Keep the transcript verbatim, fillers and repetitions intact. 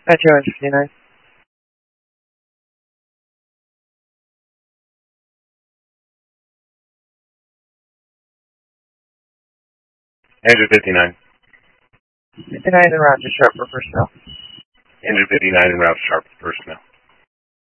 Metro Andrew fifty-nine. Andrew fifty-nine. fifty-nine en route to Sharp for personnel. Andrew fifty-nine en route to Sharp for personnel.